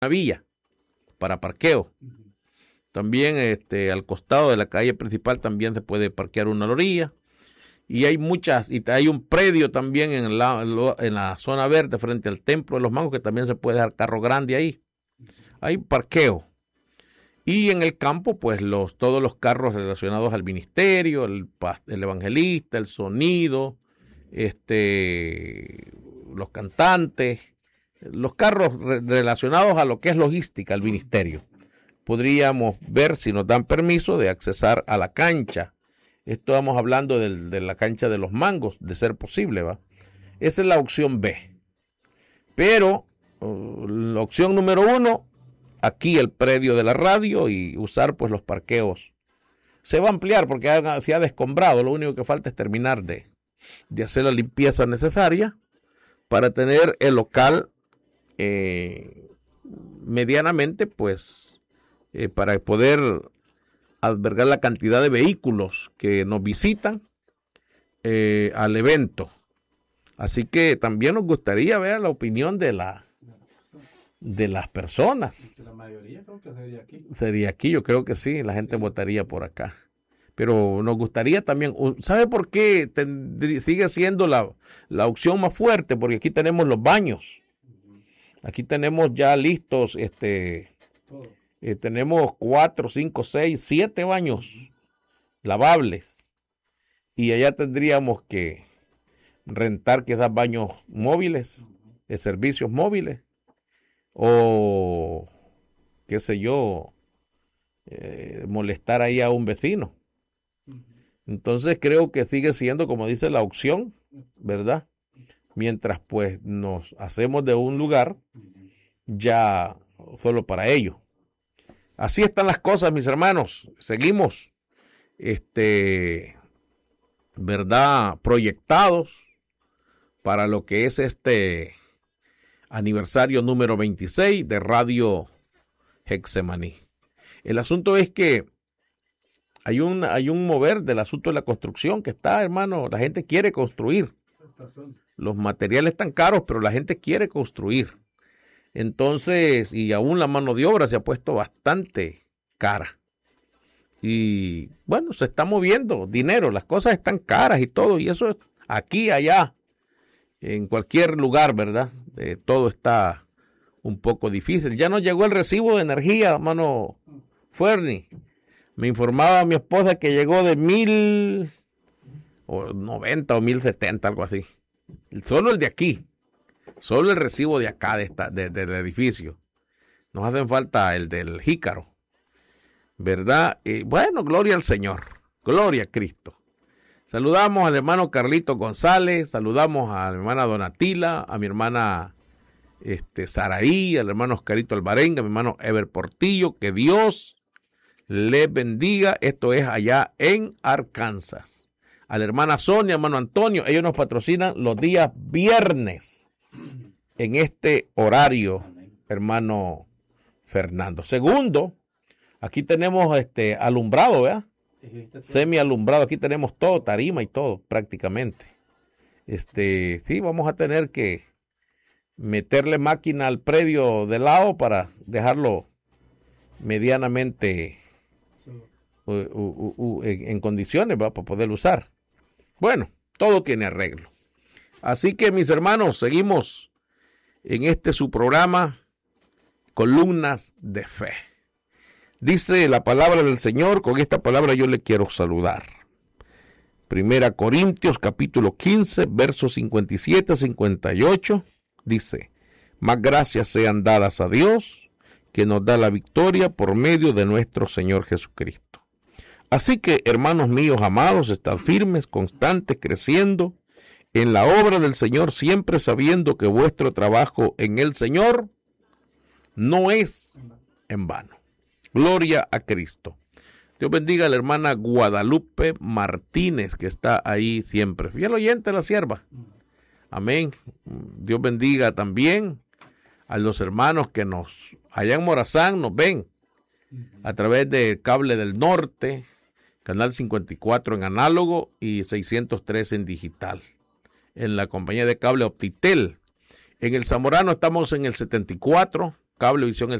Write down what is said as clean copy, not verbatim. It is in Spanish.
villa para parqueo. También al costado de la calle principal también se puede parquear una a la orilla. Y hay hay un predio también en la zona verde frente al Templo de los Mangos que también se puede dejar carro grande ahí. Hay parqueo. Y en el campo, pues todos los carros relacionados al ministerio, el evangelista, el sonido, los cantantes, los carros relacionados a lo que es logística, al ministerio. Podríamos ver si nos dan permiso de accesar a la cancha. Esto vamos hablando de la cancha de los Mangos, de ser posible, ¿va? Esa es la opción B. Pero la opción número 1, aquí el predio de la radio y usar pues los parqueos. Se va a ampliar porque se ha descombrado. Lo único que falta es terminar de hacer la limpieza necesaria para tener el local medianamente, pues, para poder albergar la cantidad de vehículos que nos visitan al evento. Así que también nos gustaría ver la opinión de las personas. La mayoría creo que sería aquí. Sería aquí, yo creo que sí, la gente votaría por acá. Pero nos gustaría también, ¿sabe por qué sigue siendo la opción más fuerte? Porque aquí tenemos los baños. Aquí tenemos ya listos, tenemos 4, 5, 6, 7 baños lavables. Y allá tendríamos que rentar quizás baños móviles, servicios móviles. O, qué sé yo, molestar ahí a un vecino. Entonces creo que sigue siendo, como dice la opción, ¿verdad? Mientras pues nos hacemos de un lugar ya solo para ello. Así están las cosas, mis hermanos. Seguimos, ¿verdad? Proyectados para lo que es aniversario número 26 de Radio Hexemaní. El asunto es que hay un mover del asunto de la construcción que está, hermano, la gente quiere construir. Los materiales están caros, pero la gente quiere construir. Entonces, y aún la mano de obra se ha puesto bastante cara. Y bueno, se está moviendo dinero, las cosas están caras y todo, y eso es aquí, allá, en cualquier lugar, ¿verdad? Todo está un poco difícil. Ya nos llegó el recibo de energía, hermano Fuerni. Me informaba mi esposa que llegó de 1,090 o 1,070, algo así. Solo el de aquí. Solo el recibo de acá, del edificio. Nos hacen falta el del Jícaro, ¿verdad? Bueno, gloria al Señor. Gloria a Cristo. Saludamos al hermano Carlito González, saludamos a mi hermana Donatila, a mi hermana Saraí, al hermano Oscarito Alvarenga, a mi hermano Ever Portillo, que Dios les bendiga. Esto es allá en Arkansas. A la hermana Sonia, hermano Antonio, ellos nos patrocinan los días viernes en este horario, hermano Fernando. Segundo, aquí tenemos alumbrado, ¿verdad? Semi alumbrado, aquí tenemos todo, tarima y todo, prácticamente. Sí, vamos a tener que meterle máquina al predio de lado para dejarlo medianamente en condiciones, ¿va? Para poder usar. Bueno, todo tiene arreglo. Así que, mis hermanos, seguimos en su programa, Columnas de Fe. Dice la palabra del Señor, con esta palabra yo le quiero saludar. 1 Corintios capítulo 15, versos 57 a 58, dice: Más gracias sean dadas a Dios, que nos da la victoria por medio de nuestro Señor Jesucristo. Así que, hermanos míos amados, estad firmes, constantes, creciendo en la obra del Señor, siempre sabiendo que vuestro trabajo en el Señor no es en vano. Gloria a Cristo. Dios bendiga a la hermana Guadalupe Martínez, que está ahí siempre. Fiel oyente de la sierva. Amén. Dios bendiga también a los hermanos que allá en Morazán nos ven a través del Cable del Norte, Canal 54 en análogo y 603 en digital, en la compañía de cable Optitel. En el Zamorano estamos en el 74, Cablevisión El